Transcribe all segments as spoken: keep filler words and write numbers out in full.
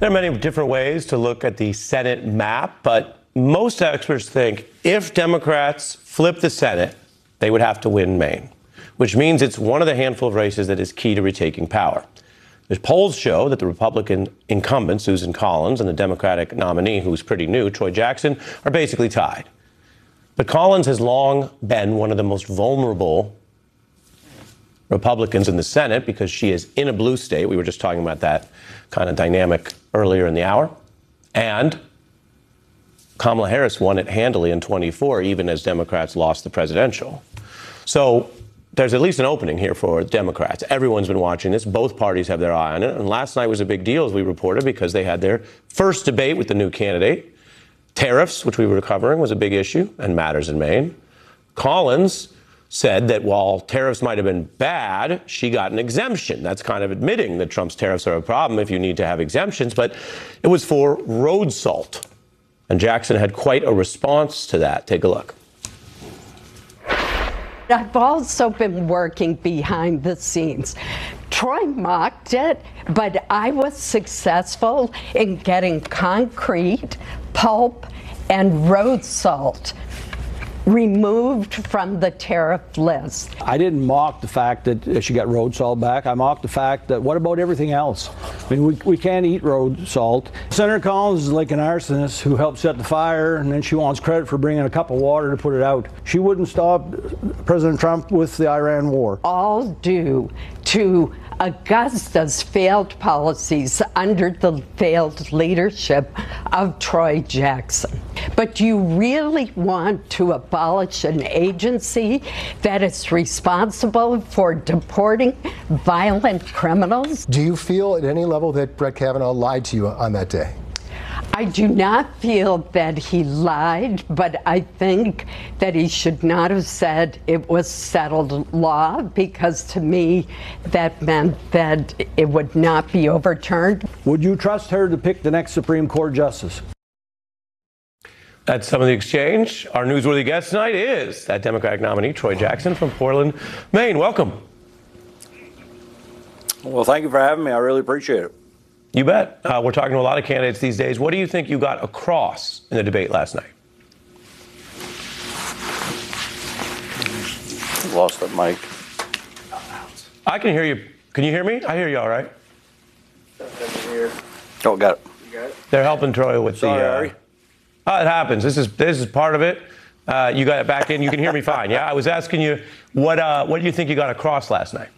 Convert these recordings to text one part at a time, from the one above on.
There are many different ways to look at the Senate map, but most experts think if Democrats flip the Senate, they would have to win Maine, which means it's one of the handful of races that is key to retaking power. The polls show that the Republican incumbent, Susan Collins, and the Democratic nominee, who's pretty new, Troy Jackson, are basically tied. But Collins has long been one of the most vulnerable Republicans in the Senate because she is in a blue state. We were just talking about that kind of dynamic earlier in the hour. And Kamala Harris won it handily in twenty-four, even as Democrats lost the presidential. So there's at least an opening here for Democrats. Everyone's been watching this. Both parties have their eye on it. And last night was a big deal, as we reported, because they had their first debate with the new candidate. Tariffs, which we were covering, was a big issue and matters in Maine. Collins said that while tariffs might have been bad, she got an exemption. That's kind of admitting that Trump's tariffs are a problem if you need to have exemptions, but it was for road salt. And Jackson had quite a response to that. Take a look. I've also been working behind the scenes. Troy mocked it, but I was successful in getting concrete, pulp, and road salt removed from the tariff list. I didn't mock the fact that she got road salt back. I mocked the fact that what about everything else? I mean, we, we can't eat road salt. Senator Collins is like an arsonist who helped set the fire, and then she wants credit for bringing a cup of water to put it out. She wouldn't stop President Trump with the Iran war. All due to Augusta's failed policies under the failed leadership of Troy Jackson. But do you really want to abolish an agency that is responsible for deporting violent criminals? Do you feel at any level that Brett Kavanaugh lied to you on that day? I do not feel that he lied, but I think that he should not have said it was settled law, because to me that meant that it would not be overturned. Would you trust her to pick the next Supreme Court justice? That's some of the exchange. Our newsworthy guest tonight is that Democratic nominee, Troy Jackson from Portland, Maine. Welcome. Well, thank you for having me. I really appreciate it. You bet. Uh, we're talking to a lot of candidates these days. What do you think you got across in the debate last night? Lost that mic. I can hear you. Can you hear me? I hear you all right. Oh, got it. They're helping Troy with Sorry, the... Uh, Ari. oh, it happens. This is this is part of it. Uh, you got it back in. You can hear me fine. Yeah, I was asking you, what uh, what do you think you got across last night?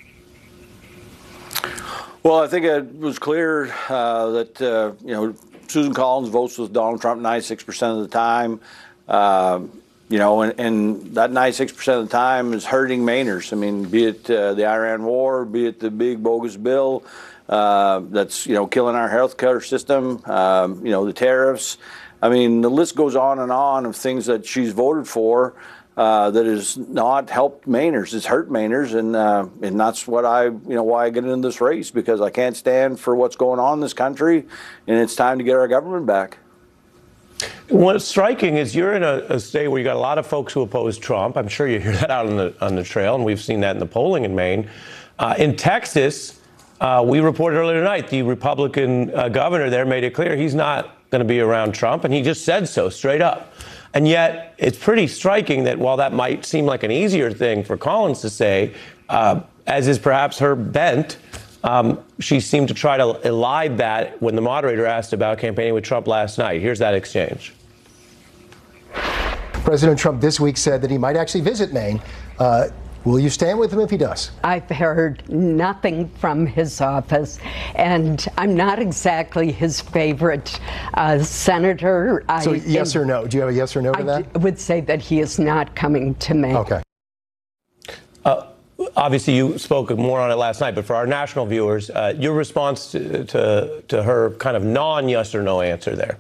Well, I think it was clear uh, that, uh, you know, Susan Collins votes with Donald Trump ninety-six percent of the time. Uh, you know, and, and that ninety-six percent of the time is hurting Mainers. I mean, be it uh, the Iran war, be it the big bogus bill uh, that's, you know, killing our health care system, um, you know, the tariffs. I mean, the list goes on and on of things that she's voted for uh, that has not helped Mainers. It's hurt Mainers, and uh, and that's what I, you know, why I get into this race, because I can't stand for what's going on in this country, and it's time to get our government back. What's striking is you're in a, a state where you got a lot of folks who oppose Trump. I'm sure you hear that out on the on the trail, and we've seen that in the polling in Maine. Uh, in Texas, uh, we reported earlier tonight, the Republican uh, governor there made it clear he's not going to be around Trump, and he just said so straight up. And yet, it's pretty striking that while that might seem like an easier thing for Collins to say, uh, as is perhaps her bent, um, she seemed to try to elide that when the moderator asked about campaigning with Trump last night. Here's that exchange. President Trump this week said that he might actually visit Maine. Uh, will you stand with him if he does? I've heard nothing from his office, and I'm not exactly his favorite uh, senator. So I, yes or no? Do you have a yes or no to I that? I would say that he is not coming to Maine. Okay. Uh, obviously, you spoke more on it last night, but for our national viewers, uh, your response to, to, to her kind of non-yes or no answer there.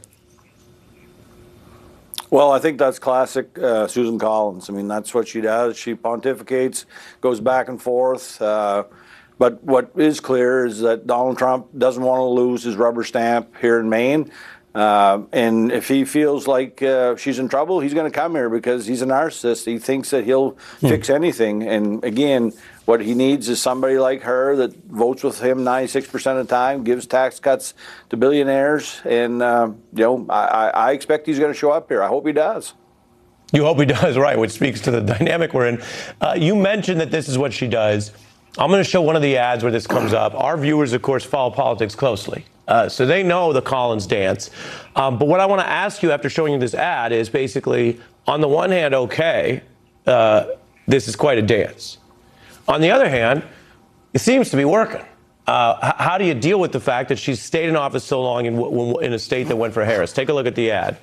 Well, I think that's classic uh, Susan Collins. I mean, that's what she does. She pontificates, goes back and forth. Uh, but what is clear is that Donald Trump doesn't want to lose his rubber stamp here in Maine. Uh, and if he feels like uh, she's in trouble, he's going to come here because he's a narcissist. He thinks that he'll hmm. fix anything. And again, What he needs is somebody like her that votes with him ninety-six percent of the time, gives tax cuts to billionaires, and uh, you know, I, I expect he's going to show up here. I hope he does. You hope he does, right, which speaks to the dynamic we're in. Uh, you mentioned that this is what she does. I'm going to show one of the ads where this comes up. Our viewers, of course, follow politics closely, uh, so they know the Collins dance. Um, but what I want to ask you after showing you this ad is basically, on the one hand, okay, uh, this is quite a dance. On the other hand, it seems to be working. Uh, how do you deal with the fact that she's stayed in office so long in, in a state that went for Harris? Take a look at the ad.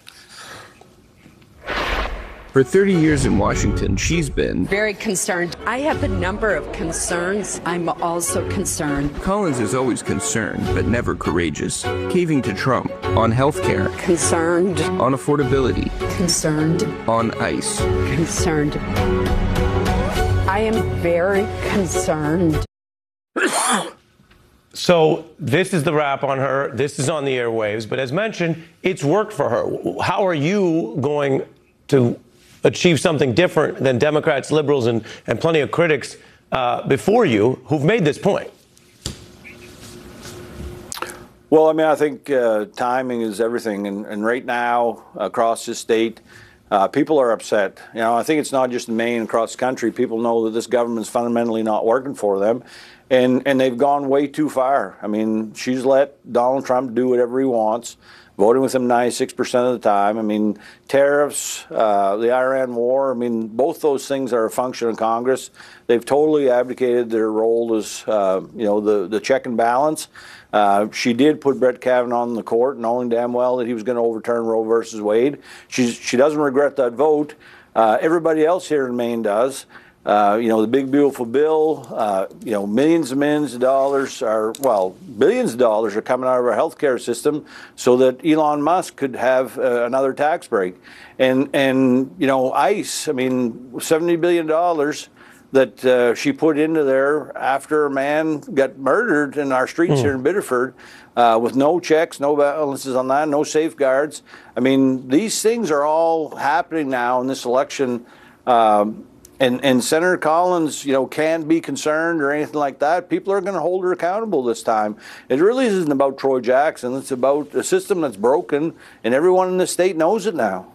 For thirty years in Washington, she's been very concerned. I have a number of concerns. I'm also concerned. Collins is always concerned, but never courageous. Caving to Trump on health care. Concerned. On affordability. Concerned. On ICE. Concerned. I am very concerned. So this is the wrap on her. This is on the airwaves. But as mentioned, it's worked for her. How are you going to achieve something different than Democrats, liberals, and, and plenty of critics uh, before you who've made this point? Well, I mean, I think uh, timing is everything. And, and right now, across the state, Uh, people are upset. You know, I think it's not just in Maine, across the country. People know that this government's fundamentally not working for them, and and they've gone way too far. I mean, she's let Donald Trump do whatever he wants, voting with him ninety-six percent of the time. I mean, tariffs, uh, the Iran war. I mean, both those things are a function of Congress. They've totally abdicated their role as, uh, you know, the the check and balance. Uh, she did put Brett Kavanaugh on the court, knowing damn well that he was going to overturn Roe versus Wade. She's, she doesn't regret that vote. Uh, everybody else here in Maine does. Uh, you know, the big, beautiful bill, uh, you know, millions and millions of dollars are, well, billions of dollars are coming out of our healthcare system so that Elon Musk could have uh, another tax break. And, and, you know, ICE, I mean, seventy billion dollars that uh, she put into there after a man got murdered in our streets mm. here in Biddeford uh, with no checks, no balances on that, no safeguards. I mean, these things are all happening now in this election. Um, and, and Senator Collins, you know, can't be concerned or anything like that. People are going to hold her accountable this time. It really isn't about Troy Jackson. It's about a system that's broken, and everyone in the state knows it now.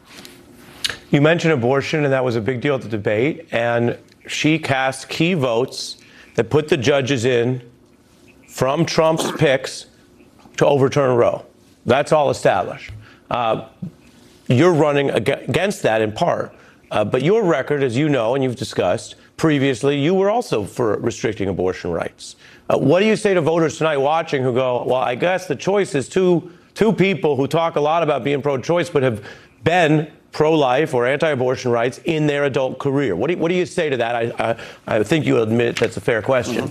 You mentioned abortion, and that was a big deal at the debate. And she cast key votes that put the judges in from Trump's picks to overturn Roe. That's all established. Uh, you're running against that in part. Uh, but your record, as you know, and you've discussed previously, you were also for restricting abortion rights. Uh, what do you say to voters tonight watching who go, well, I guess the choice is two, two people who talk a lot about being pro-choice but have been pro-life or anti-abortion rights in their adult career? What do you, what do you say to that? I, I, I think you admit that's a fair question.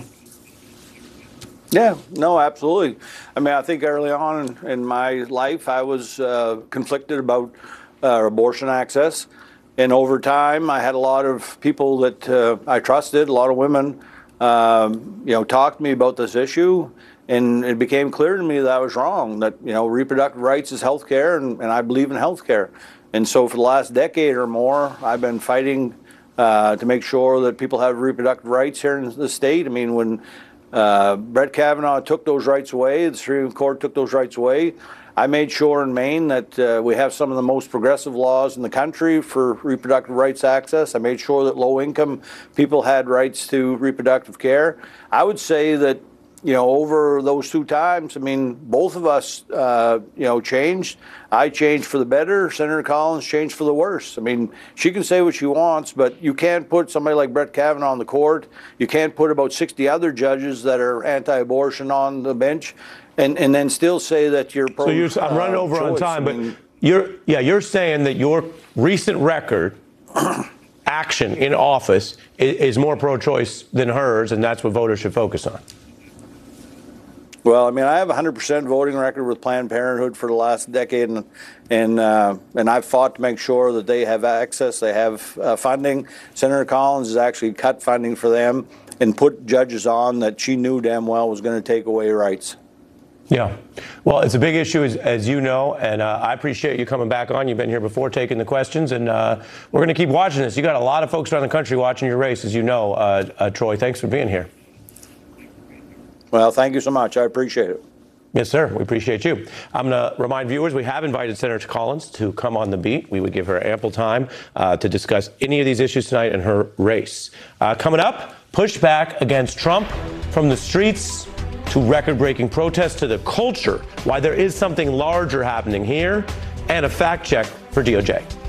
Mm-hmm. Yeah, no, absolutely. I mean, I think early on in, in my life, I was uh, conflicted about uh, abortion access. And over time, I had a lot of people that uh, I trusted, a lot of women, um, you know, talked to me about this issue. And it became clear to me that I was wrong, that, you know, reproductive rights is health care, and, and I believe in health care. And so for the last decade or more, I've been fighting uh, to make sure that people have reproductive rights here in the state. I mean, when uh, Brett Kavanaugh took those rights away, the Supreme Court took those rights away, I made sure in Maine that uh, we have some of the most progressive laws in the country for reproductive rights access. I made sure that low-income people had rights to reproductive care. I would say that, you know, over those two times, I mean, both of us, uh, you know, changed. I changed for the better. Senator Collins changed for the worse. I mean, she can say what she wants, but you can't put somebody like Brett Kavanaugh on the court. You can't put about sixty other judges that are anti-abortion on the bench and, and then still say that you're pro. So you're, I'm running over uh, on time, I mean, but you're, yeah, you're saying that your recent record action in office is, is more pro-choice than hers, and that's what voters should focus on. Well, I mean, I have a one hundred percent voting record with Planned Parenthood for the last decade, and and uh, and I've fought to make sure that they have access, they have uh, funding. Senator Collins has actually cut funding for them and put judges on that she knew damn well was going to take away rights. Yeah. Well, it's a big issue, as, as you know, and uh, I appreciate you coming back on. You've been here before taking the questions, and uh, we're going to keep watching this. You got a lot of folks around the country watching your race, as you know. Uh, uh, Troy, thanks for being here. Well, thank you so much. I appreciate it. Yes, sir. We appreciate you. I'm going to remind viewers we have invited Senator Collins to come on the beat. We would give her ample time uh, to discuss any of these issues tonight in her race. Uh, coming up, pushback against Trump from the streets to record-breaking protests to the culture, why there is something larger happening here, and a fact check for D O J.